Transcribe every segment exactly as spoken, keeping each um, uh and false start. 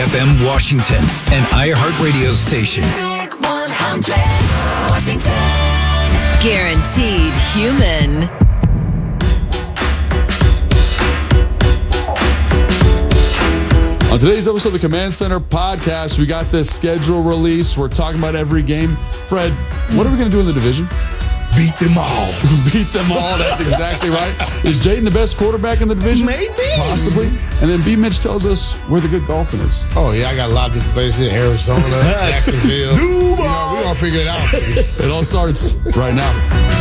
F M Washington, an iHeartRadio station. Big one hundred Washington. Guaranteed human. On today's episode of the Command Center podcast, we got this schedule release. We're talking about every game. Fred, what are we going to do in the division? Beat them all. Beat them all. That's exactly right. Is Jaden the best quarterback in the division? Maybe. Possibly. And then B. Mitch tells us where the good golfing is. Oh, yeah, I got a lot of different places. Arizona, Jacksonville. You know, we're going to figure it out. It all starts right now.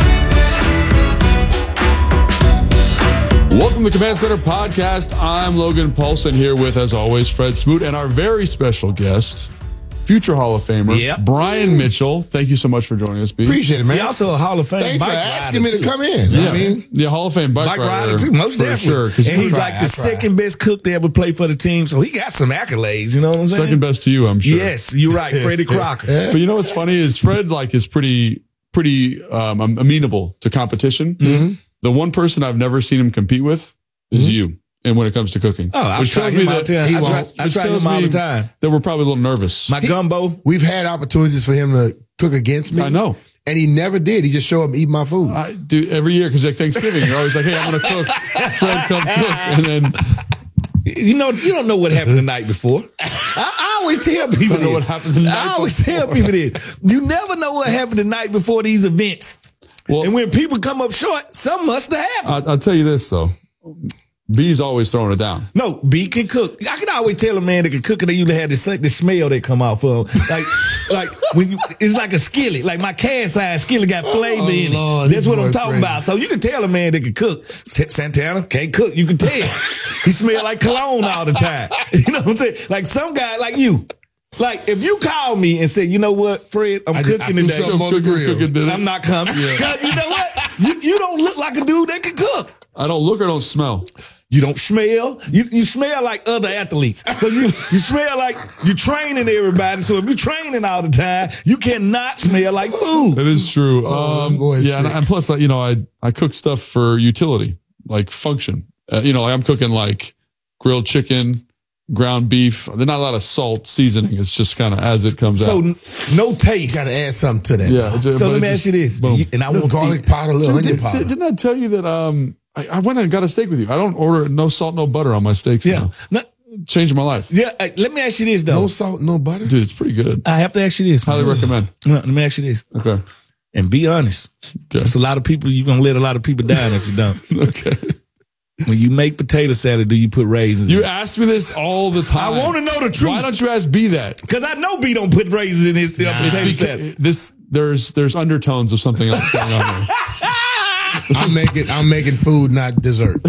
Welcome to the Command Center podcast. I'm Logan Paulson here with, as always, Fred Smoot and our very special guest, future Hall of Famer, yep. Brian Mitchell. Thank you so much for joining us, B. Appreciate it, man. He also a Hall of Fame Thanks bike for rider asking me too. to come in. Yeah, I mean, yeah, Hall of Fame bike, Bike rider, rider too, most for definitely. sure. 'cause And you he's were like the I tried. second best cook to ever play for the team, so he got some accolades. You know what I'm saying? second best to you, I'm sure. Yes, you're right, Freddie Crocker. But you know what's funny is Fred like is pretty pretty um, amenable to competition. Mm-hmm. The one person I've never seen him compete with is Mm-hmm. you. And when it comes to cooking, Oh, I which try tells him me all the that time. he I try, won't. I which try tells him all me the time. that we're probably a little nervous. My gumbo. we've had opportunities for him to cook against me. I know. And he never did. He just showed up and eat my food. I do every year because like Thanksgiving, you're always like, "Hey, I'm going to cook." Fred, come cook, and then You know, you don't know what happened the night before. I, I always tell people don't know this. what happened the night I always before. tell people this. You never know what happened the night before these events. Well, And when people come up short, something must have happened. I, I'll tell you this though, B's always throwing it down. No, B can cook. I can always tell a man that can cook, and they usually have the, the smell that come out for him. Like, like when you, it's like a skillet. Like my cast iron skillet got flavor Oh, in it. Lord, That's this what I'm boy's talking crazy. about. So you can tell a man that can cook. T- Santana can't cook. You can tell. He smell like cologne all the time. You know what I'm saying? Like some guy, like you. Like if you call me and say, you know what, Fred, I'm I just- cooking I threw today. something on the grill. Cooking dinner. I'm not coming. Cause you know what? You, you don't look like a dude that can cook. I don't look or don't smell. You don't smell. You you smell like other athletes. So you, you smell like you're training everybody. So if you're training all the time, you cannot smell like food. It is true. Oh, this um, boy is yeah, and, sick. and plus, like, you know, I I cook stuff for utility, like function. Uh, you know, like I'm cooking like grilled chicken, ground beef. There's not a lot of salt seasoning. It's just kind of as it comes So out. n- no taste. Got to add something to that. Yeah. it just- So but let it me just- ask you this. boom. You- and I A little want garlic powder, a little Did, onion did, powder. did, didn't I tell you that? Um, I, I went and got a steak with you. I don't order no salt, no butter on my steaks. Yeah. now. No, Changed my life, yeah. uh, Let me ask you this though. No salt, no butter. dude. It's pretty good. I have to ask you this. Highly man. recommend. No, Let me ask you this. Okay. And be honest. Okay. It's a lot of people. You're gonna let a lot of people down if you don't. Okay. When you make potato salad, do you put raisins? You in? ask me this all the time. I want to know the truth. Why don't you ask B that? Because I know B don't put raisins in his uh, It's potato because salad. this there's there's undertones of something else going on there. I'm making I'm making food, not dessert.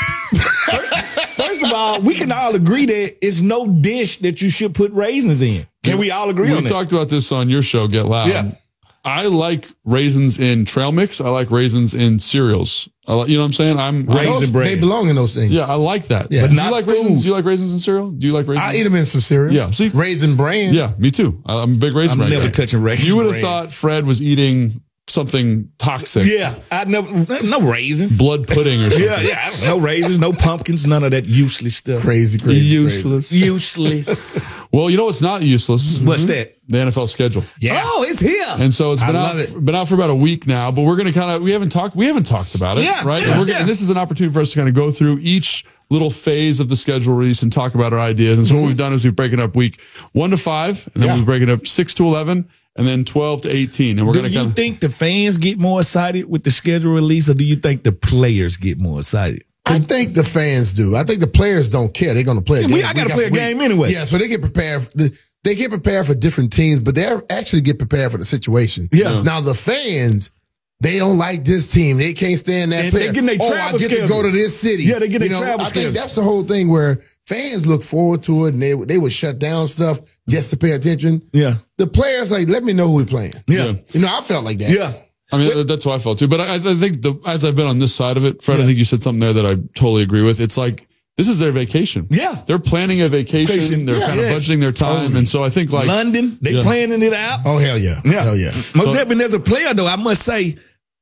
First of all, we can all agree that it's no dish that you should put raisins in. Can we all agree We on that? talked about this on your show, Get Loud. Yeah. I like raisins in trail mix. I like raisins in cereals. I like, you know what I'm saying? I'm Raisin I, Those, bread. they belong in those things. yeah, I like that. Yeah. But But do not you like food. raisins? Do you like raisins in cereal? Do you like raisins? I eat them in some cereal. Yeah, see- Raisin bran. Yeah, me too. I- I'm a big raisin I'm bread never guy. touching raisin You would have bread. thought Fred was eating something toxic. Yeah, I never no raisins. Blood pudding or something. Yeah, yeah, I don't- no raisins, no pumpkins, none of that useless stuff. Crazy, crazy. Useless. Useless. Well, you know what's not useless? What's that? The N F L schedule. Yeah. Oh, it's here. And so it's been I out, love it. been out for about a week now, but we're going to kind of, we haven't talked, we haven't talked about it, Yeah, right? yeah, and, we're gonna, yeah. and this is an opportunity for us to kind of go through each little phase of the schedule release and talk about our ideas. And so what we've done is we've broken up week one to five, and then Yeah. we've broken up six to eleven, and then twelve to eighteen. And we're Do going to you kind of, think the fans get more excited with the schedule release, or do you think the players get more excited? I think the fans do. I think the players don't care. They're going to play a Yeah, game. we- I gotta week play a after game week. anyway. Yeah, so they get prepared. For the, they get prepared for different teams, but they actually get prepared for the situation. Yeah. Now the fans, they don't like this team. They can't stand that And player. they getting their oh, I travel get to schedule. go to this city. Yeah, they get their You know, travel I schedule. think that's the whole thing where fans look forward to it, and they they would shut down stuff just to pay attention. Yeah. The players like, let me know who we're playing. Yeah. You know, I felt like that. Yeah. I mean, that's how I felt too. But I, I think the, as I've been on this side of it, Fred, Yeah. I think you said something there that I totally agree with. It's like, this is their vacation. Yeah. They're planning a vacation. Vacation. They're Yeah, kind of yeah. budgeting their time. Totally. And so I think like, London, they Yeah. planning it out. Oh hell yeah. Yeah. Hell yeah. Most So- definitely as a player though, I must say,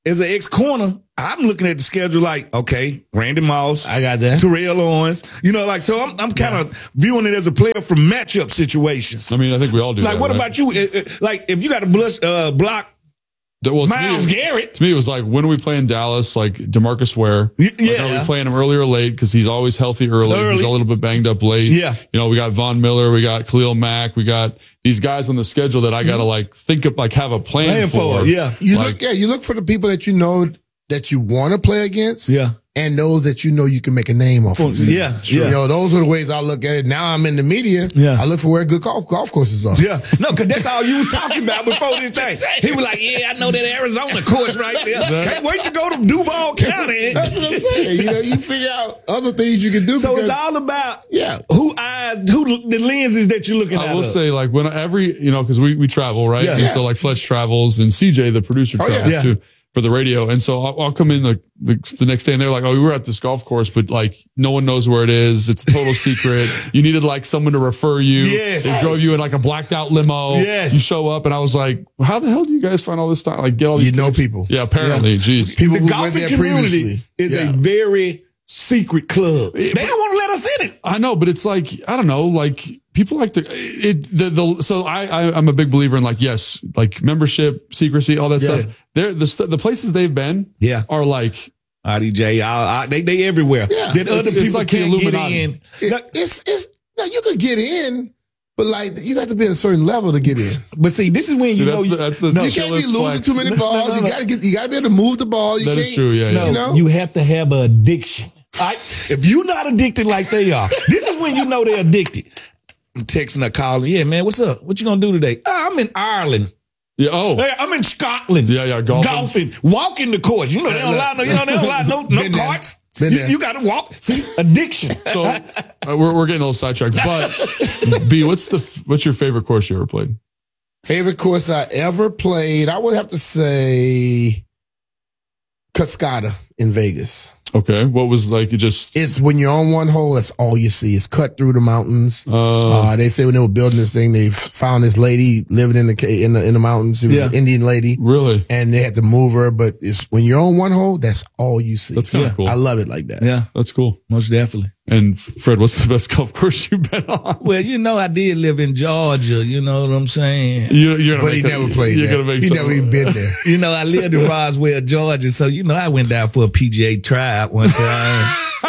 as an ex-corner, I'm looking at the schedule like, okay, Randy Moss, I got that. Terrell Owens, you know, like, so I'm, I'm kind of viewing it as a player from matchup situations. I mean, I think we all do. Like, that, what right? about you? Uh, uh, Like, if you got to blush, uh, block Well, to Myles me, Garrett. To me, it was like, when are we playing Dallas? Like DeMarcus Ware. Y- Like, yeah. are we playing him early or late? Because he's always healthy early. Early. He's a little bit banged up late. Yeah. You know, we got Von Miller, we got Khalil Mack, we got these guys on the schedule that I got to like think of, like have a plan Playing for. for, yeah. You Like- look, yeah, you look for the people that you know that you want to play against. Yeah. And those that you know you can make a name off of. Yeah, yeah. You know, those are the ways I look at it. Now I'm in the media. Yeah. I look for where good golf golf courses are. Yeah, no, because that's all you was talking about before this thing. He was like, yeah, I know that Arizona course right there. Can't wait to go to Duval County. That's what I'm saying. You know, you figure out other things you can do. So because, it's all about yeah. who eyes, who the lenses that you're looking at. I will of. say, like, when every, you know, because we, we travel, right? Yeah. And Yeah. so, like, Fletch travels and C J, the producer, Oh, yeah. travels Yeah. too for the radio. And so I'll, I'll come in the, the the next day and they're like, oh, we were at this golf course, but like, no one knows where it is. It's a total secret. You needed like someone to refer you. Yes. They drove you in like a blacked out limo. Yes. You show up and I was like, how the hell do you guys find all this time? Like, get all these You know connections? people. Yeah, apparently. Jeez. People the who went golfing there community previously. is Yeah. a very secret club. They don't want to let us in it. I know, but it's like, I don't know, like people like to, it, the, the, so I, I, I'm a big believer in like, yes, like membership, secrecy, all that Yeah. stuff. They're the, st- the places they've been Yeah. are like, I D J, I, I, they they everywhere. Yeah. That other It's- it's people like the can't get Illuminati. in. It- No, it's it's no, you could get in, but like you got to be at a certain level to get in. but see, this is when you dude, know that's, you, the, that's the You can't be chillest losing flex. too many No, balls. no, no, You no. got to get. You got to be able to move the ball. You That can't, is true. Yeah, no, yeah. You know? you have to have an addiction. All right? If you're not addicted like they are, this is when you know they're addicted. I'm texting or calling. Yeah, man, what's up? What you gonna do today? Oh, I'm in Ireland. Yeah. Oh, Hey, I'm in Scotland. Yeah, yeah, golfing. Golfing. Walking the course. You know they don't allow no, you know they don't allow no, no Been there. carts. Been You, there. you gotta walk. See, addiction. so uh, we're, we're getting a little sidetracked, but B, what's the, f- what's your favorite course you ever played? Favorite course I ever played, I would have to say Cascada in Vegas. Okay. What was like, you just, It's when you're on one hole, that's all you see. It's cut through the mountains. uh, Uh, they say when they were building this thing, they found this lady living in the ca- in the, in the mountains. She was Yeah. an Indian lady, really? and they had to move her. But it's when you're on one hole, that's all you see. That's kind of Yeah. cool. I love it like that. Yeah, That's cool. most definitely. And Fred, what's the best golf course you've been on? Well, you know, I did live in Georgia. You know what I'm saying? You, you're gonna But he make a- never played You're there. gonna make He some- never even been there. You know, I lived in Roswell, Georgia. So, you know, I went down for a P G A tryout one time.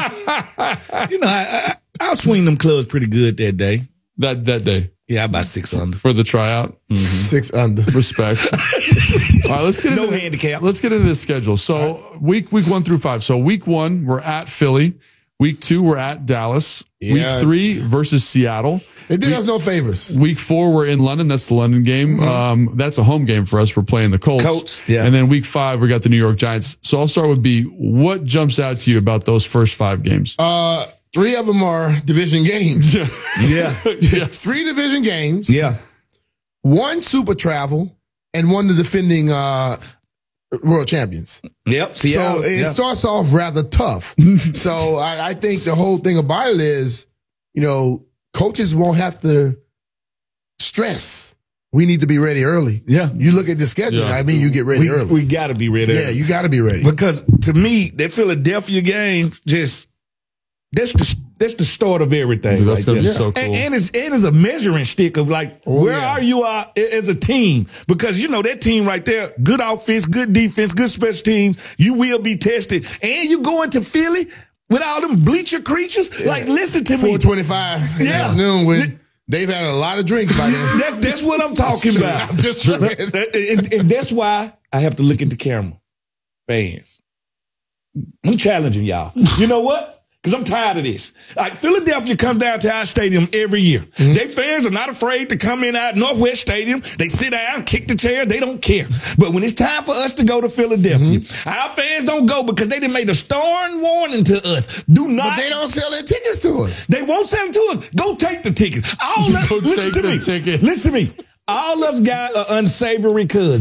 You know, I, I, I'll swing them clubs pretty good that day. that that day Yeah, about six under. for the tryout. Six under. Respect. All right, let's get No into handicap. Let's get into the schedule. So week week one through five. So week one we're at Philly. Week two we're at Dallas. Yeah. Week three versus Seattle. They did us no favors. Week four we're in London. That's the London game. Um, that's a home game for us. We're playing the Colts. Colts, yeah. And then week five we got the New York Giants. So I'll start with B. What jumps out to you about those first five games? Uh, three of them are division games. Yeah. yes. Three division games. Yeah. One super travel, and one the defending uh, world champions. Yep. So Seattle. it yeah. starts off rather tough. So I, I think the whole thing about it is, you know, coaches won't have to stress. We need to be ready early. Yeah. You look at the schedule. Yeah. I mean, you get ready we, early. we got to be ready. yeah, you got to be ready. Because to me, that Philadelphia game just that's the that's the start of everything. Dude, that's right gonna be there. so cool. And, and it's and it's a measuring stick of like Oh, where yeah. are you uh, as a team? Because you know that team right there, good offense, good defense, good special teams. You will be tested, and you go into Philly with all them bleacher creatures. Like, listen to me. four twenty-five in the Yeah. afternoon when they've had a lot of drinks by then. That's that's what I'm talking about. I'm just saying. and, and that's why I have to look at the camera. Fans. I'm challenging y'all. You know what? Because I'm tired of this. Like, Philadelphia comes down to our stadium every year. Mm-hmm. They fans are not afraid to come in our Northwest Stadium. They sit down, kick the chair. They don't care. But when it's time for us to go to Philadelphia, Mm-hmm. our fans don't go because they done made a stern warning to us. Do not. But they don't sell their tickets to us. They won't sell it to us. Go take the tickets. All us, Go listen take to the me. tickets. Listen to me. All us got an unsavory cousin.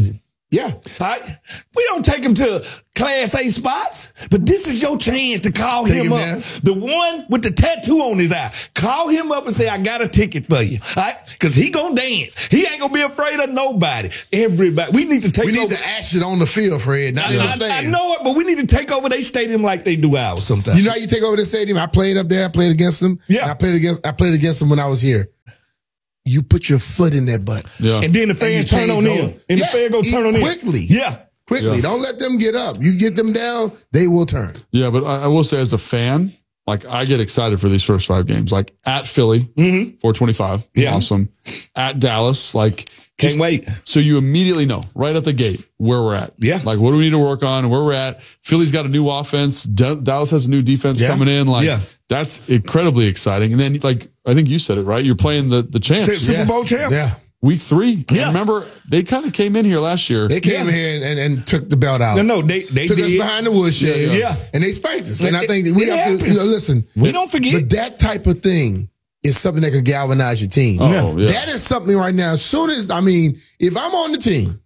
Yeah. All right? We don't take him to Class A spots, but this is your chance to call Take him him up. there. The one with the tattoo on his eye. Call him up and say, I got a ticket for you. All right? Because he going to dance. He ain't going to be afraid of nobody. Everybody. We need to take We need over. the action on the field, Fred, not in the I, I, I stadium. know it, but we need to take over their stadium like they do ours sometimes. You know how you take over the stadium? I played up there. I played against them. Yeah. And I played against. I played against them when I was here. You put your foot in that butt. Yeah. And then the And you fans turn change on in. over. And Yes, the fans go turn on in. quickly. Yeah. Quickly. Yeah. Don't let them get up. You get them down, they will turn. Yeah, but I, I will say as a fan, like I get excited for these first five games. Like at Philly, four twenty-five, Yeah. awesome. At Dallas, like Can't wait. so you immediately know right at the gate where we're at. Yeah. Like what do we need to work on, where we're at. Philly's got a new offense. D- Dallas has a new defense Yeah. coming in. Like Yeah. that's incredibly exciting. And then like I think you said it right. You're playing the the champs. Super Yes. Bowl champs. Yeah. Week three. Yeah. And remember, they kind of came in here last year. They came Yeah. here and, and, and took the belt out. No, no, they they took did. us behind the woodshed. Yeah, yeah. And they spanked us. And I It- think that we it have to happens. you know, listen. We don't forget. But that type of thing is something that could galvanize your team. Oh, yeah. That is something right now. As soon as, I mean, if I'm on the team,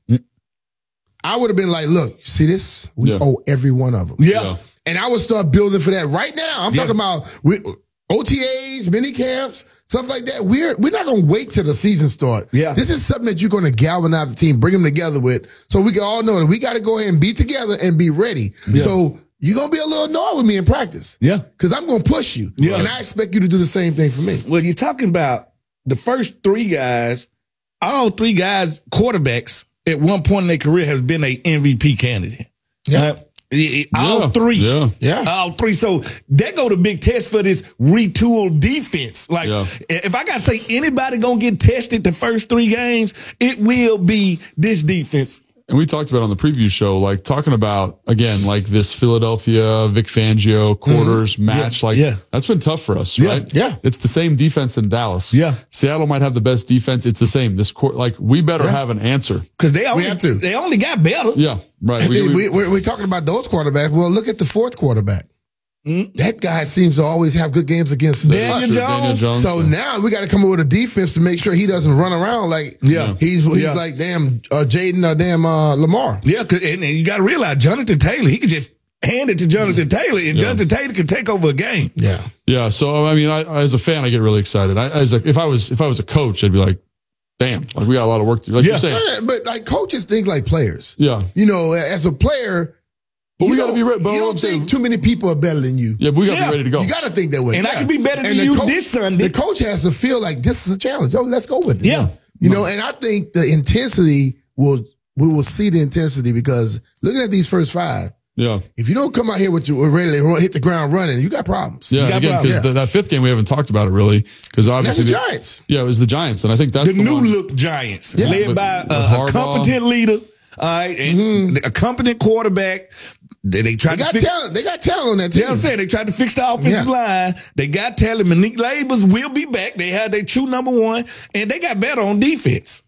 I would have been like, look, you see this? We Yeah. owe every one of them. Yeah. Yeah. And I would start building for that right now. I'm Yeah. talking about we, O T As, mini camps, stuff like that. We're we're not going to wait till the season start. Yeah. This is something that you're going to galvanize the team, bring them together with, so we can all know that we got to go ahead and be together and be ready. So you're going to be a little annoyed with me in practice. Yeah. Because I'm going to push you. Yeah. And I expect you to do the same thing for me. Well, you're talking about the first three guys, all three guys, quarterbacks, at one point in their career has been a M V P candidate. Yeah. Uh, it- it- all Yeah. three. Yeah. Yeah. All three. So that go to big test for this retooled defense. Like Yeah. if I gotta say anybody gonna get tested the first three games, it will be this defense. And we talked about on the preview show, like talking about again, like this Philadelphia Vic Fangio quarters match. Like Yeah. that's been tough for us, Yeah. right? Yeah. It's the same defense in Dallas. Yeah. Seattle might have the best defense. It's the same. This court, like we better Yeah. have an answer. Because they only have to. they only got better. Yeah. Right. We, We- we- we, we're, we're talking about those quarterbacks. Well, look at the fourth quarterback. Mm-hmm. That guy seems to always have good games against Daniel us. Jones. Daniel Jones. So now we got to come up with a defense to make sure he doesn't run around like Yeah. he's he's Yeah. like damn uh, Jaden or damn uh, Lamar. Yeah, 'cause- and, and you got to realize Jonathan Taylor, he could just hand it to Jonathan Taylor, and Jonathan Taylor can take over a game. Yeah, yeah. So I mean, I, as a fan, I get really excited. I, as a, if I was if I was a coach, I'd be like, damn, like we got a lot of work to do. Like Yeah. you're saying. but like coaches think like players. Yeah. You know, as a player, But you we gotta don't- be re- but You what don't I'm saying- think too many people are better than you. Yeah, but we got to Yeah. be ready to go. You got to think that way. And I yeah. can be better than the you this Sunday. The coach has to feel like this is a challenge. Yo, let's go with it. Yeah. You know, and I think the intensity will, we will see the intensity because looking at these first five, Yeah. if you don't come out here with you ready to hit the ground running, you got problems. Yeah, got again, problems. because Yeah. that fifth game we haven't talked about it really, because That's obviously the the- Giants. Yeah, it was the Giants, and I think that's The, the, new one. look Giants, Yeah. led With- by with a, a Harbaugh. competent leader, all right, and a competent quarterback. They, they tried They got to fix, talent. They got talent on that you team. know what I'm saying? They tried to fix the offensive Yeah. line. They got talent. Monique Labors will be back. They had their true number one, and they got better on defense.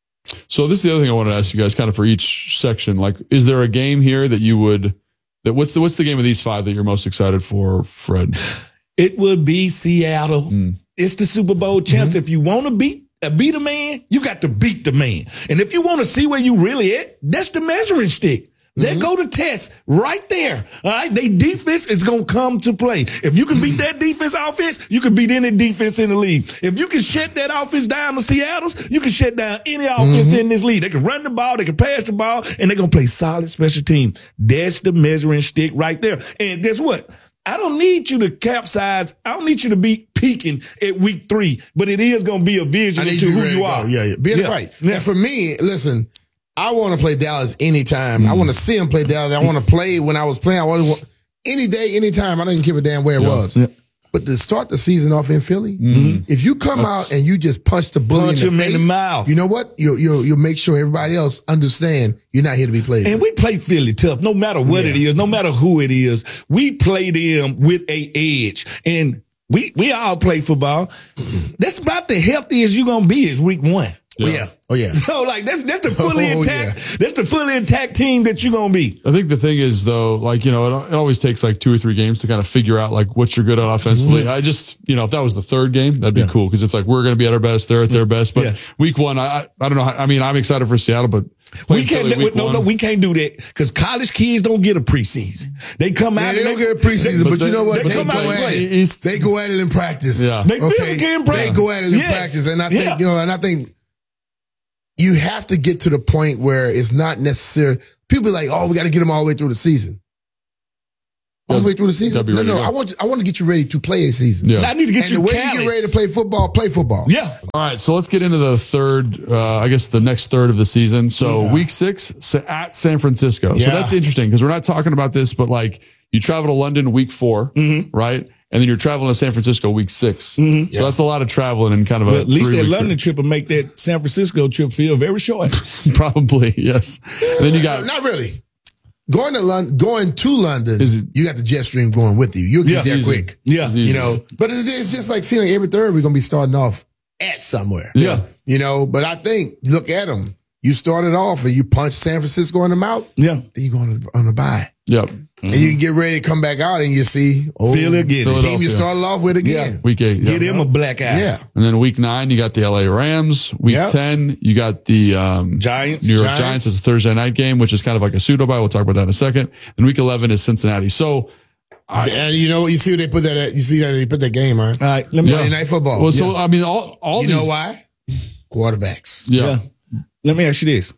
So this is the other thing I wanted to ask you guys, kind of for each section. Like, is there a game here that you would that what's the what's the game of these five that you're most excited for, Fred? It would be Seattle. Mm. It's the Super Bowl champs. Mm-hmm. If you want to beat uh, beat a man, you got to beat the man. And if you want to see where you really at, that's the measuring stick. There Mm-hmm. go the test right there. All right. They defense is going to come to play. If you can beat that defense offense, you can beat any defense in the league. If you can shut that offense down to Seattle's, you can shut down any offense Mm-hmm. in this league. They can run the ball, they can pass the ball, and they're going to play solid special team. That's the measuring stick right there. And guess what? I don't need you to capsize. I don't need you to be peaking at week three, but it is going to be a vision I need into you who ready you to go. are. Yeah, yeah. Be in Yeah. a fight. Yeah. And for me, listen, I want to play Dallas anytime. I want to see him play Dallas. I want to play when I was playing. I want any day, anytime. I didn't give a damn where it was. Yeah. But to start the season off in Philly, if you come That's- out and you just punch the bully Punch in the him in face, the mouth. you know what? You'll, you'll, you'll make sure everybody else understand you're not here to be played. And we play Philly tough, no matter what Yeah. it is, no matter who it is. We play them with a edge. And we we all play football. That's about the healthiest you're going to be is week one. Oh, yeah. Oh, yeah. So, like, that's that's the fully Oh, intact, that's the fully intact team that you're going to be. I think the thing is though, like, you know, it, it always takes like two or three games to kind of figure out like what you're good at offensively. I just, you know, if that was the third game, that'd be cool because it's like we're going to be at our best, they're at their best. But Yeah. week one, I, I I don't know. how- I mean, I'm excited for Seattle, but We can't. Philly week No, no, one. we can't do that because college kids don't get a preseason. They come Man, out. they and don't get a preseason, but but, they- you know what? they They, come go out and at play. it. It's- They go at it in practice. Yeah. They physically in practice. They go at it in Yes. practice, and I think Yeah. you know, and I think you have to get to the point where it's not necessary. People be like, "Oh, we got to get them all the way through the season." All the way through the season? Gotta be No, ready no. to go. I want you, I want to get you ready to play a season. Yeah. I need to get And you the way callous. you get ready to play football, play football. Yeah. All right, so let's get into the third, uh, I guess the next third of the season. So Yeah. week six so at San Francisco. So Yeah. that's interesting because we're not talking about this, but like you travel to London week four, Mm-hmm. right? And then you're traveling to San Francisco week six. So Yeah. that's a lot of traveling and kind of But a at least that three-week London trip will make that San Francisco trip feel very short. trip. Probably, yes. And then you got Not really. Going to London, going to London, Is it- you got the jet stream going with you. You'll get Yeah. there Easy. quick. Yeah. Easy. You know, but it's, it's just like seeing every third we're gonna be starting off at somewhere. Yeah. You know, but I think look at them. You started off and you punch San Francisco in the mouth. Yeah. Then you go on a, on a bye, Yep. and you can get ready to come back out and you see oh, Feel it again. the team Philadelphia. you started off with again. Week eight. Get Yeah. him a black eye. Yeah, And then week nine, you got the L A Rams. Week Yep. ten, you got the um, Giants. New York Giants. Giants. It's a Thursday night game, which is kind of like a pseudo bye. We'll talk about that in a second. And week eleven is Cincinnati. So, and you know you see what they put that. At, you see that they put that game on All right. Let me. Monday Night Football. well, so I mean, all all you these. know why? Quarterbacks. Yeah. Yeah. Let me ask you this.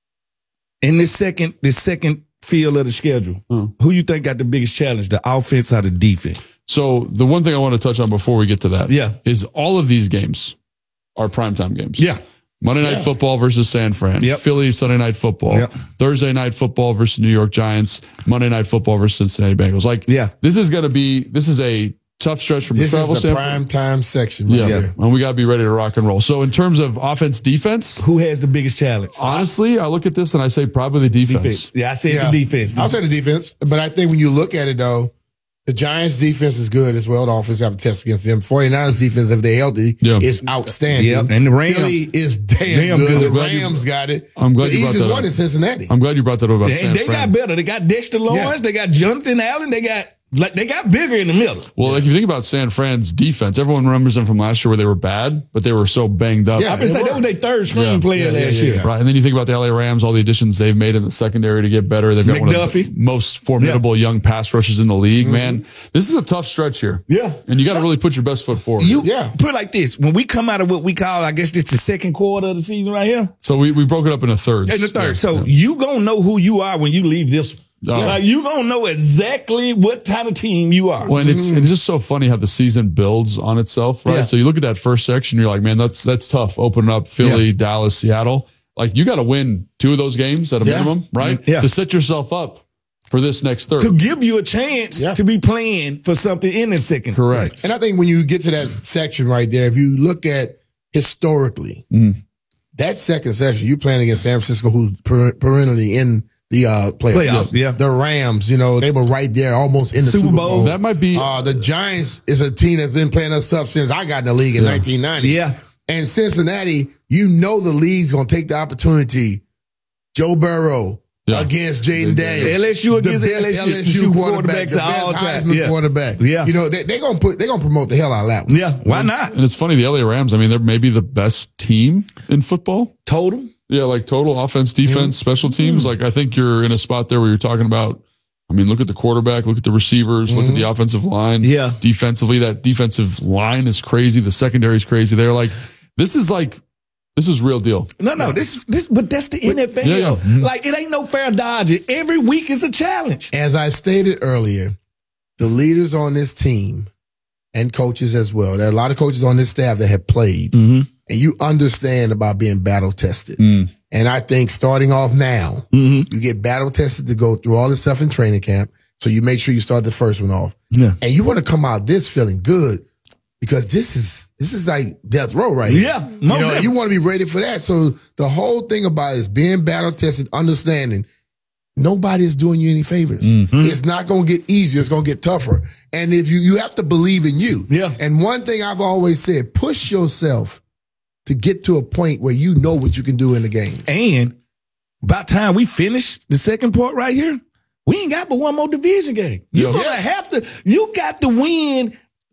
In this second, this second field of the schedule, Mm. who you think got the biggest challenge, the offense or the defense? So the one thing I want to touch on before we get to that, Yeah. is all of these games are primetime games. Yeah. Monday Night Yeah. Football versus San Fran. Yep. Philly Sunday Night Football. Yep. Thursday Night Football versus New York Giants. Monday Night Football versus Cincinnati Bengals. Like, Yeah. this is going to be, this is a tough stretch from This a is travel the standpoint. prime time section. Right Yeah. there. And we got to be ready to rock and roll. So in terms of offense, defense, Who has the biggest challenge? honestly, I look at this and I say probably the defense. Defense. Yeah, I said Yeah. the defense. I'll say the defense, but I think when you look at it though, the Giants defense is good as well. The offense have to test against them. 49ers defense, if they're healthy, Yeah. is outstanding. Yep. And the Rams. Philly is damn, Damn good. good. The I'm glad you- Rams got it. I'm glad the you brought easiest that one up. is Cincinnati. I'm glad you brought that up about San And they Fran. got better. They got Dexter Lawrence. Yeah. They got Jonathan Allen. They got like they got bigger in the middle. Well, like if you think about San Fran's defense, everyone remembers them from last year where they were bad, but they were so banged up. Yeah. I been they saying that were. was their third screen Yeah. player Yeah, yeah, last yeah, year. yeah. Right. And then you think about the L A Rams, all the additions they've made in the secondary to get better. They've got one of McDuffie. the most formidable young pass rushers in the league, man. This is a tough stretch here. Yeah. And you got to really put your best foot forward. You Yeah. put it like this: when we come out of what we call, I guess, this the second quarter of the season right here, so we, we broke it up into thirds. and the third. Yeah. So Yeah. you gonna know who you are when you leave this one. Yeah. Like you gonna know exactly what type of team you are. Well, and it's it's just so funny how the season builds on itself, right? Yeah. So you look at that first section, you're like, man, that's that's tough. Opening up Philly, Yeah. Dallas, Seattle. Like you got to win two of those games at a Yeah. minimum, right? Yeah. To set yourself up for this next third. to give you a chance Yeah. to be playing for something in the second. Correct. And I think when you get to that section right there, if you look at historically, Mm. that second section, you're playing against San Francisco, who's per- perennially in the uh, playoffs. Playoffs, yeah. The Rams, you know, they were right there almost in the Super Super, Bowl. Bowl. That might be Uh, the Giants is a team that's been playing us up since I got in the league in Yeah. nineteen ninety. Yeah. And Cincinnati, you know the league's going to take the opportunity. Joe Burrow Yeah. against Jaden Daniels. L S U against the best L S U L S U quarterback, quarterbacks the of all best time. Heisman Yeah. quarterback. Yeah. You know, they they going to put, they're going to promote the hell out of that one. Yeah, why not? And it's funny, the L A Rams, I mean, they're maybe the best team in football. Total. Yeah, like total offense, defense, special teams. Like I think you're in a spot there where you're talking about, I mean, look at the quarterback, look at the receivers, look at the offensive line. Yeah. Defensively, that defensive line is crazy. The secondary is crazy. They're like, this is like, this is real deal. No, no, this this but that's the N F L. Yeah, yeah. Mhm. Like it ain't no fair dodge. Every week is a challenge. As I stated earlier, the leaders on this team and coaches as well, there are a lot of coaches on this staff that have played, Mm-hmm. and you understand about being battle tested. Mm. And I think starting off now, Mm-hmm. you get battle tested to go through all this stuff in training camp. So you make sure you start the first one off. Yeah. And you want to come out this feeling good because this is this is like death row right here. Yeah, You most know, definitely. you want to be ready for that. So the whole thing about it is being battle tested, understanding nobody is doing you any favors. Mm-hmm. It's not going to get easier. It's going to get tougher. And if you, you have to believe in you. Yeah. And one thing I've always said, push yourself to get to a point where you know what you can do in the game. And by the time we finish the second part right here, we ain't got but one more division game. You're Yeah. gonna Yes. have to, you got to win. Like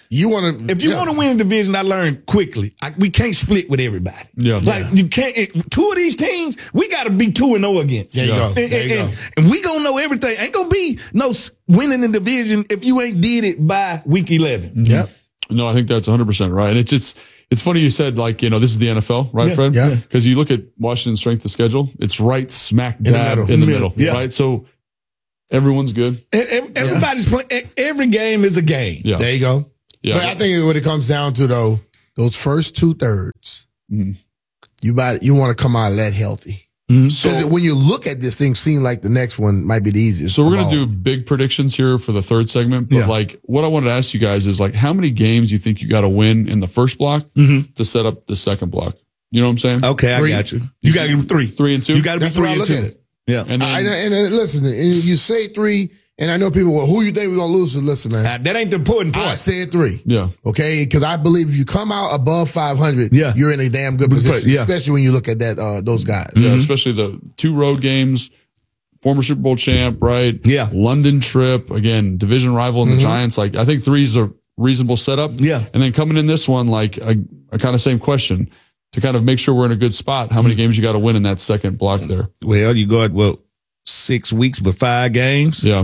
You want to If you yeah. want to win a division, I learned quickly. I, we can't split with everybody. Yeah. Like Yeah. you can't. It, two of these teams, we got to be two and zero against. There you Yeah. go. And, There you and, go. and we gonna know everything. Ain't gonna be no s- winning the division if you ain't did it by week eleven. Yep. No, I think that's one hundred percent right. And it's it's it's funny you said like, you know, this is the N F L, right, Yeah, Fred? yeah. Because you look at Washington's strength of schedule, it's right smack the dab middle. in the Middle, middle, yeah. right? So everyone's good. E- e- Everybody's playing. Every game is a game. Yeah. There you go. Yeah. But I think what it comes down to though, those first two thirds, Mm-hmm. you might you want to come out of that healthy. So when you look at this thing, seem like the next one might be the easiest. So we're of going all. to do big predictions here for the third segment. But Yeah. like what I wanted to ask you guys is like how many games you think you got to win in the first block to set up the second block? You know what I'm saying? Okay, I Three. got you. You got to give them three. Three and two? You got to be That's three what I and look two. at it. Yeah. And then, I, and, and listen, and you say three, and I know people. Well, who you think we're gonna lose? So listen, man. Uh, that ain't the important I part. said three. yeah. Okay, because I believe if you come out above five hundred, Yeah. you're in a damn good Good position, place, yeah. especially when you look at that uh, those guys. Yeah, especially the two road games, former Super Bowl champ, right? Yeah. London trip, again, division rival in the Giants. Like, I think three is a reasonable setup. Yeah. And then coming in this one, like, a, a kind of same question to kind of make sure we're in a good spot. How many games you got to win in that second block there? Well, you got well six weeks, but five games. Yeah.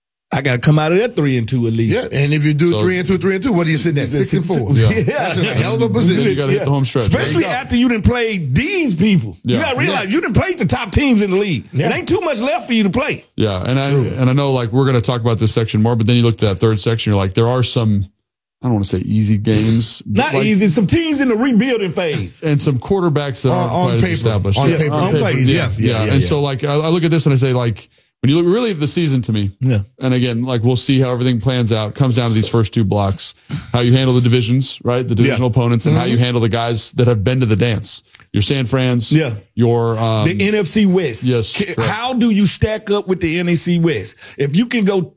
I got to come out of that three and two at least. Yeah, and if you do So- three and two, three and two, what are you sitting at? Six and four. Yeah. That's a hell of a You position. got to hit the home stretch. right? Especially There you go. after you didn't play these people. Yeah. You got to realize Yeah. you didn't play the top teams in the league. Yeah. It ain't too much left for you to play. Yeah. And I, and I know like we're going to talk about this section more, but then you look at that third section, you're like, there are some, I don't want to say easy games. but Not like- easy. Some teams in the rebuilding phase. And some quarterbacks that On- aren't on quite as paper. established. On Yeah. paper, on paper, paper, easy. Yeah, yeah. yeah, and yeah. so like I, I look at this and I say like when you look really at the season to me, Yeah. and again like we'll see how everything plans out. Comes down to these first two blocks, how you handle the divisions, right? The divisional opponents, and how you handle the guys that have been to the dance. Your San Fran's, Yeah. Your um, The N F C West. yes, Ca- correct. How do you stack up with the N F C West? If you can go,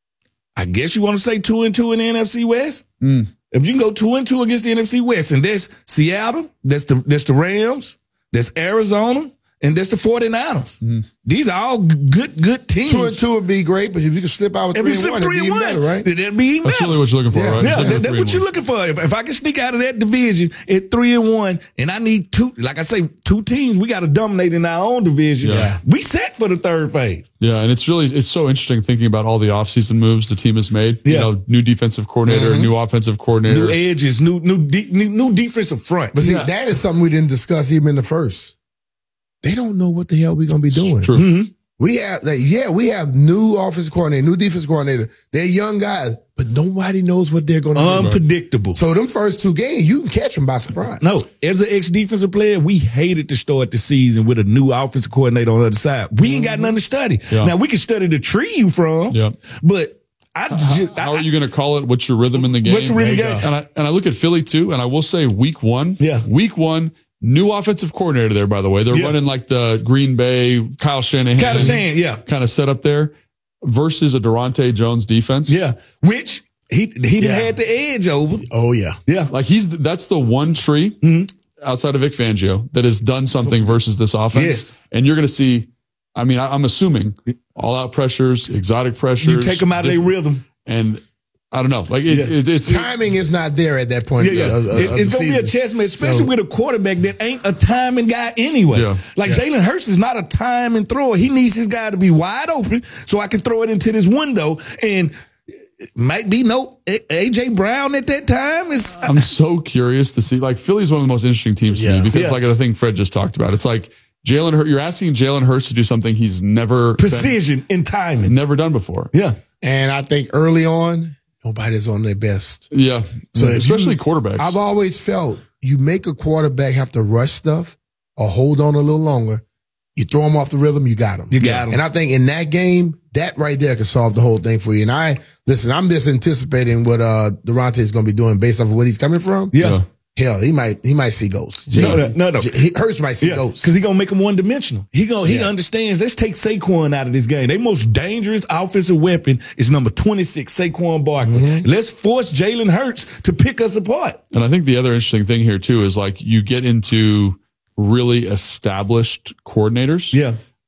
I guess you want to say two and two in the N F C West. Mm. If you can go two and two against the N F C West, and that's Seattle, that's the that's the Rams, that's Arizona, and that's the 49ers. Mm-hmm. These are all g- good good teams. Two and two would be great, but if you could slip out with If three you and slip one, it'd three be and even one, better, right? that'd be even That's better. really what you're looking for, Yeah. right? Yeah, Just looking that, at that's three what and you're one. looking for. If, if I can sneak out of that division at three and one, and I need two, like I say, two teams, we got to dominate in our own division. Yeah. We set for the third phase. Yeah, and it's really it's so interesting thinking about all the offseason moves the team has made. You Yeah. know, new defensive coordinator, new offensive coordinator. New edges, new new de- new, new defensive front. But see, Yeah. that is something we didn't discuss even in the first. They don't know what the hell we're gonna be doing. True. We have, like, yeah, we have new offensive coordinator, new defense coordinator. They're young guys, but nobody knows what they're gonna do. Unpredictable. So them first two games, you can catch them by surprise. No, as an ex-defensive player, we hated to start the season with a new offensive coordinator on the other side. We ain't got nothing to study. Yeah. Now, we can study the tree you from, Yeah. but I just... How I- are you going to call it? What's your rhythm in the game? What's the rhythm There you game? And I and I look at Philly too, and I will say week one, Yeah. week one, new offensive coordinator there. By the way, they're Yeah. running like the Green Bay Kyle Shanahan Kind of saying, yeah. kind of setup there versus a Durante Jones defense. Yeah. Which he he Yeah. had the edge over. Oh yeah. Yeah. like he's that's the one tree outside of Vic Fangio that has done something versus this offense. Yes. And you're going to see. I mean, I, I'm assuming all out pressures, exotic pressures. You take them out of their different- rhythm. and I don't know, like it, Yeah. it, it's Timing is not there at that point. Yeah, yeah. of- of- It- of it's the going to be a season. chess match, especially So- with a quarterback that ain't a timing guy anyway. Yeah. Like Yeah. Jalen Hurts is not a time and thrower. He needs his guy to be wide open so I can throw it into this window. And it might be no A J Brown at that time. Is I'm so curious to see. Like Philly's one of the most interesting teams to Yeah. me because, Yeah. like the thing Fred just talked about, it's like Jalen Hurts. You're asking Jalen Hurts to do something he's never been- precision and timing. never done before. Yeah. And I think early on, nobody's on their best. Yeah, So if especially you- quarterbacks. I've always felt you make a quarterback have to rush stuff or hold on a little longer. You throw him off the rhythm, you got him. You got him. And I think in that game, that right there can solve the whole thing for you. And I, listen, I'm just anticipating what uh Durante is going to be doing based off of where he's coming from. Yeah. Yeah. Hell, he might he might see ghosts. No, no, no, no. J- he, Hurts might see Yeah, ghosts. because he gonna make him one dimensional. He gonna he Yeah. understands. Let's take Saquon out of this game. Their most dangerous offensive weapon is number twenty-six, Saquon Barkley. Mm-hmm. Let's force Jalen Hurts to pick us apart. And I think the other interesting thing here too is like you get into really established coordinators. Yeah,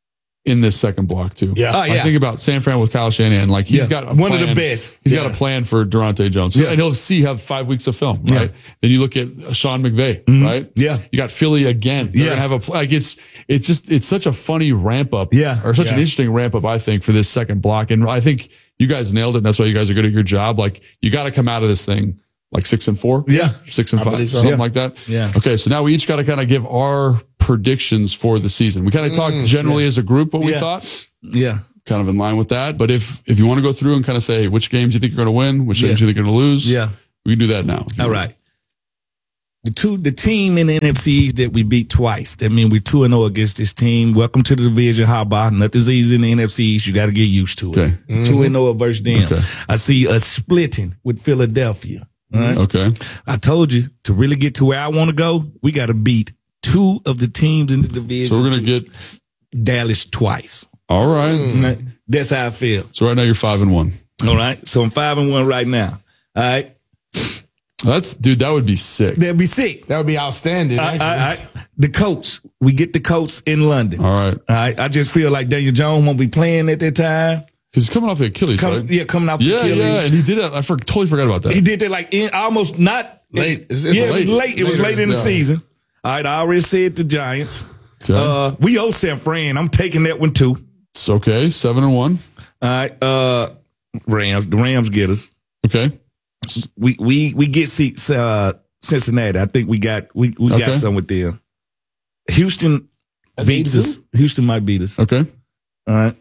in this second block too. Yeah. Oh, I yeah. think about San Fran with Kyle Shanahan. Like he's Yeah. got a One of the plan. best. He's Yeah. got a plan for Durante Jones. And he'll see have five weeks of film, right? Then you look at Sean McVay, right? Yeah. You got Philly again. They're Yeah. gonna have a pl- like it's it's just it's such a funny ramp up. Yeah. Or such an Yeah. interesting ramp up, I think, for this second block. And I think you guys nailed it. And that's why you guys are good at your job. Like you got to come out of this thing like six and four. Yeah. Six and I five, believe so. something Yeah. like that. Yeah. Okay. So now we each got to kind of give our predictions for the season. We kind of talked generally as a group what we Yeah. thought, Yeah. kind of in line with that. But if if you want to go through and kind of say which games you think you're going to win, which games Yeah. you think you're going to lose, Yeah. we can do that now. All right. The two, the team in the N F Cs that we beat twice. That means we're two and zero against this team. Welcome to the division. How about nothing's easy in the N F Cs? You got to get used to it. Okay. Two and zero versus them. Okay. I see us splitting with Philadelphia. All right. Okay. I told you to really get to where I want to go, we got to beat two of the teams in the division. So we're going to get, Dallas twice. all right. Right? That's how I feel. So right now you're five and one. All right. So I'm five and one right now. All right. That's, dude, that would be sick. They'll be sick. That would be outstanding. I, actually. I, I, the coach, we get the coach in London. All right. All right. I just feel like Daniel Jones won't be playing at that time. Because he's coming off the Achilles, Come, right? Yeah, coming out the Yeah, Achilles. yeah. And he did that. I for, totally forgot about that. He did that like in almost not Late. It's- it's yeah, it was late. late. It was Later, late in the yeah. season. All right. I already said the Giants. Okay. Uh, we owe San Fran. I'm taking that one too. It's okay. Seven and one. All right. Uh, Rams. The Rams get us. Okay. We we we get seats. Uh, Cincinnati. I think we got we we Okay. got some with them. Houston beats they us. Houston might beat us. Okay. All right.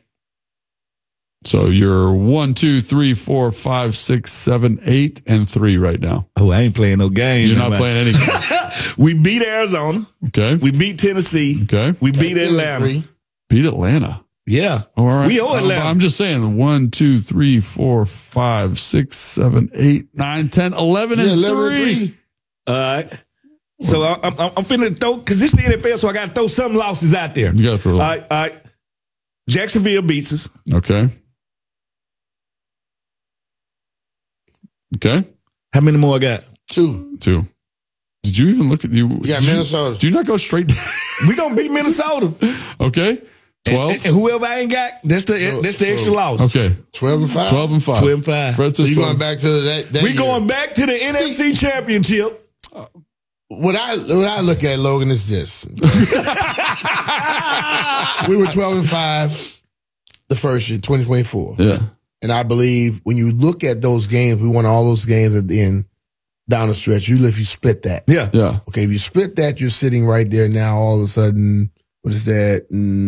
So you're one, two, three, four, five, six, seven, eight, and three right now. Oh, I ain't playing no game. You're not man. playing any. We beat Arizona. Okay. We beat Tennessee. Okay. We beat Ten and Atlanta. three. Beat Atlanta. Yeah. All right. We owe Atlanta. I'm just saying one, two, three, four, five, six, seven, eight, nine, ten, eleven, Yeah, and eleven and three. three. All right. So I- I'm, I'm, I'm finna throw, because this is the N F L, so I got to throw some losses out there. You got to throw All them. right. All right. Jacksonville beats us. Okay. Okay. How many more I got? Two. Two. Did you even look at you? You got did you- Minnesota. Do you not go straight? We going to beat Minnesota. Okay. twelve. And, and whoever I ain't got, that's the, that's the extra loss. Okay. Twelve and five. twelve and five. twelve and five. Fred So says you twelve. going back to that? that We year. going back to the N F C Championship. What I what I look at, Logan, is this: we were twelve and five the first year, twenty twenty four, Yeah. and I believe when you look at those games, we won all those games at the end down the stretch. You if you split that, Yeah. Yeah. okay, if you split that, you're sitting right there now. All of a sudden, what is that?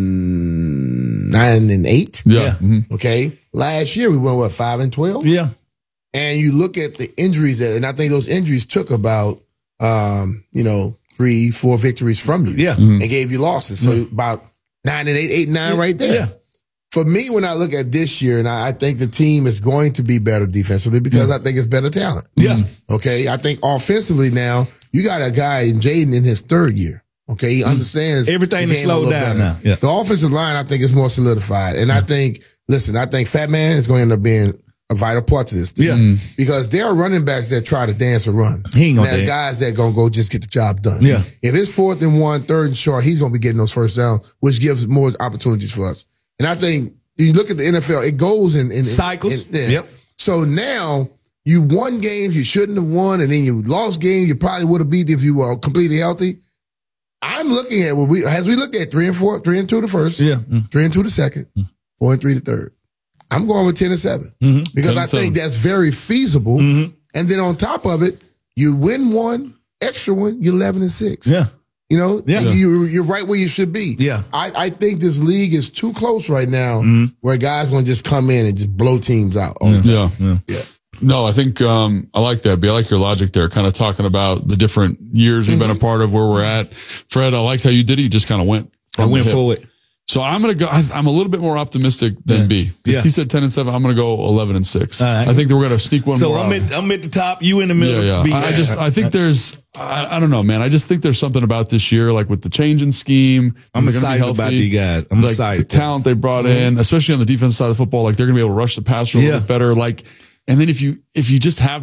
Mm, nine and eight. Yeah. Yeah. Mhm. Okay, last year we went what five and twelve. Yeah. And you look at the injuries that, and I think those injuries took about, um, you know, three, four victories from you. Yeah. And gave you losses. So about nine and eight, eight and nine right there. Yeah. For me, when I look at this year, and I, I think the team is going to be better defensively because I think it's better talent. Yeah. Okay. I think offensively now, you got a guy in Jaden in his third year. Okay. He understands Everything the to game a slow little down better. now. Yeah. The offensive line, I think, is more solidified. And I think, listen, I think Fat Man is going to end up being a vital part to this thing. Yeah. Because there are running backs that try to dance or run. He ain't gonna And there's dance. guys that going to go just get the job done. Yeah. If it's fourth and one, third and short, he's going to be getting those first down, which gives more opportunities for us. And I think you look at the N F L, it goes in, in in- Cycles. in- yeah. Yep. So now you won games you shouldn't have won, and then you lost games you probably would have beat if you were completely healthy. I'm looking at what we as we look at three and four, three and two the first, Yeah. Mm. three and two the second, four and three the third. I'm going with ten and seven because ten I and think seven. that's very feasible. And then on top of it, you win one, extra one, you're eleven and six. Yeah. You know, Yeah. and you, you're right where you should be. Yeah. I, I think this league is too close right now Mm-hmm. where guys going to just come in and just blow teams out. all the time. Yeah. Yeah. Yeah. No, I think um, I like that. But I like your logic there, kind of talking about the different years we've been a part of, where we're at. Fred, I liked how you did it. You just kind of went. I from went the hip. forward. So I'm gonna go. I, I'm a little bit more optimistic than Yeah. B because Yeah. he said ten and seven. I'm gonna go eleven and six. All right. I think that we're gonna sneak one So more. I'm out. at, I'm at the top, you in the middle. Yeah, B. yeah. I, I just, I think there's, I, I don't know, man. I just think there's something about this year, like with the change in scheme. I'm they're gonna be excited about healthy. these guys. I'm like excited. the talent they brought in, especially on the defensive side of football. Like they're gonna be able to rush the passer a little Yeah. bit better. Like, and then if you if you just have that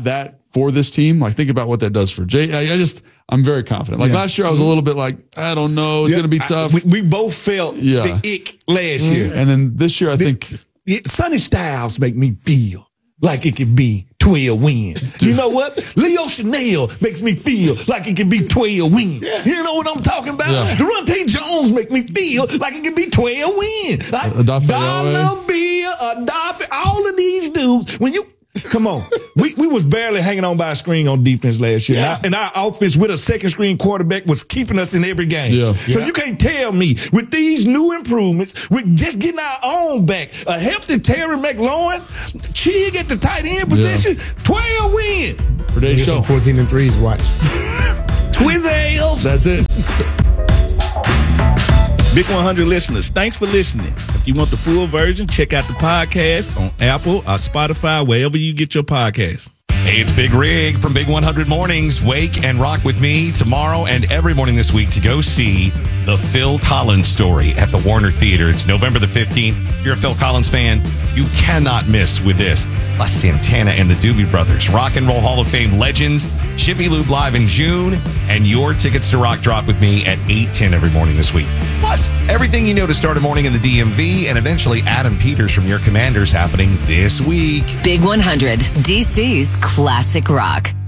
for this team. Like, think about what that does for Jay. I, I just, I'm very confident. Like Yeah. last year, I was a little bit like, I don't know, it's Yeah, going to be I- tough. we, we both felt Yeah. the ick last year. and then this year, I think, Yeah, Sonny Styles make me feel like it could be twelve wins. You know what? Leo Chanel makes me feel like it can be twelve wins. You know what I'm talking about? Yeah. Durante Jones make me feel like it can be twelve wins. Like Adafe Dollar Bill, Adafe, all of these dudes. When you come on, we we was barely hanging on by a screen on defense last year, Yeah. and, our, and our offense with a second screen quarterback was keeping us in every game. Yeah. So Yeah. you can't tell me with these new improvements, with just getting our own back, a healthy Terry McLaurin, Chig at the tight end position, twelve wins. for today's show, fourteen and threes, watch. Twizzles. that's it. Big one hundred listeners, thanks for listening. If you want the full version, check out the podcast on Apple or Spotify, wherever you get your podcasts. Hey, it's Big Rig from Big one hundred Mornings. Wake and rock with me tomorrow and every morning this week to go see the Phil Collins Story at the Warner Theater. It's November the fifteenth. If you're a Phil Collins fan, you cannot miss with this. Plus Santana and the Doobie Brothers, Rock and Roll Hall of Fame legends, Chippy Lube live in June, and your tickets to Rock drop with me at eight ten every morning this week. Plus, everything you know to start a morning in the D M V, and eventually Adam Peters from Your Commanders happening this week. Big one hundred, D C's classic rock.